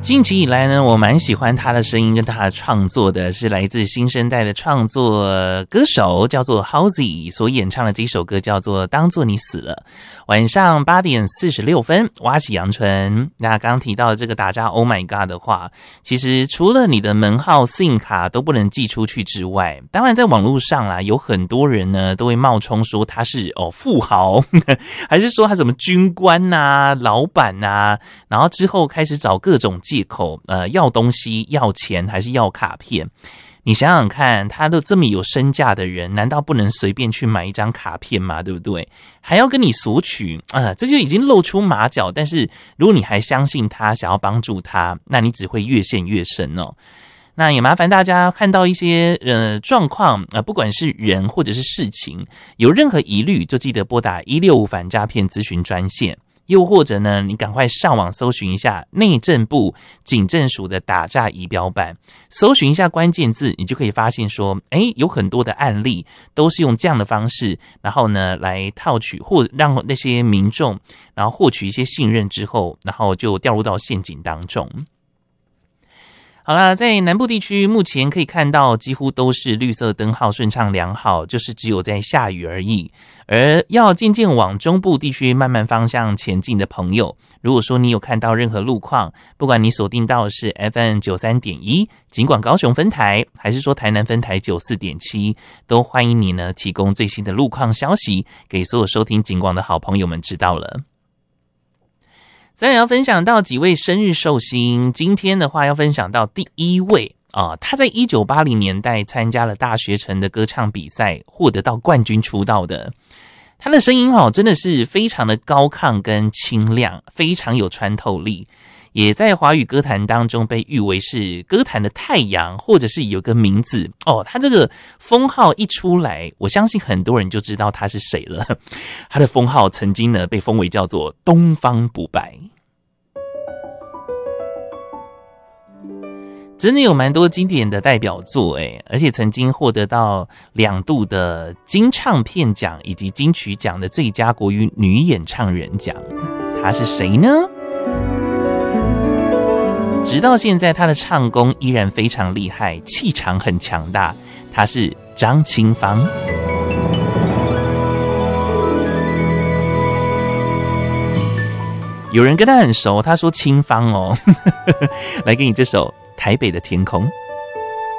近期以来呢，我蛮喜欢他的声音跟他的创作的，是来自新生代的创作歌手，叫做 Halsey 所演唱的这首歌叫做《当作你死了》。晚上8点46分，挖起阳春。那刚提到这个打诈 Oh my God 的话，其实除了你的门号 SIM 卡都不能寄出去之外，当然在网络上啦，有很多人呢都会冒充说他是富豪，还是说他什么军官啊、老板啊，然后之后开始找各种借口，要东西、要钱还是要卡片。你想想看，他都这么有身价的人，难道不能随便去买一张卡片吗？对不对？还要跟你索取这就已经露出马脚。但是如果你还相信他，想要帮助他，那你只会越陷越深哦。那也麻烦大家看到一些状况不管是人或者是事情，有任何疑虑就记得拨打165反诈骗咨询专线。又或者呢，你赶快上网搜寻一下内政部警政署的打诈仪表板，搜寻一下关键字，你就可以发现说，有很多的案例都是用这样的方式，然后呢来套取或让那些民众然后获取一些信任之后，然后就掉入到陷阱当中。好啦，在南部地区目前可以看到几乎都是绿色灯号顺畅良好，就是只有在下雨而已。而要渐渐往中部地区慢慢方向前进的朋友，如果说你有看到任何路况，不管你锁定到的是 FM 93.1 警广高雄分台，还是说台南分台 94.7， 都欢迎你呢提供最新的路况消息给所有收听警广的好朋友们知道了。再来要分享到几位生日寿星，今天的话要分享到第一位他在1980年代参加了大学城的歌唱比赛，获得到冠军出道的。他的声音真的是非常的高亢跟清亮，非常有穿透力，也在华语歌坛当中被誉为是歌坛的太阳，或者是有个名字他这个封号一出来，我相信很多人就知道他是谁了。他的封号曾经呢被封为叫做东方不败。真的有蛮多经典的代表作而且曾经获得到2度的金唱片奖以及金曲奖的最佳国语女演唱人奖。她是谁呢？直到现在她的唱功依然非常厉害，气场很强大。她是张清芳。有人跟她很熟，她说清芳来给你这首台北的天空。